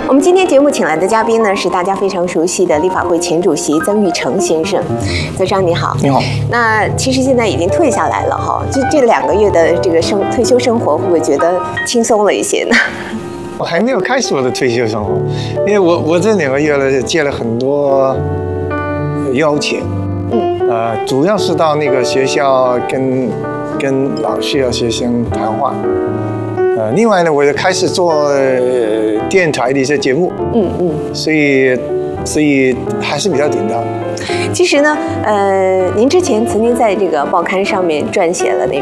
我们今天节目请来的嘉宾呢，是大家非常熟悉的立法会前主席曾钰成先生。曾生你好。 你好。 那其实现在已经退下来了哈，就这2个月的这个退休生活，会不会觉得轻松了一些呢？ 我还没有开始我的退休生活，因为我这2个月呢接了很多邀请，主要是到那个学校跟老师和学生谈话，另外呢我就开始做电台的一些节目，所以还是比较紧张。 其实呢，您之前曾经在这个报刊上面撰写了那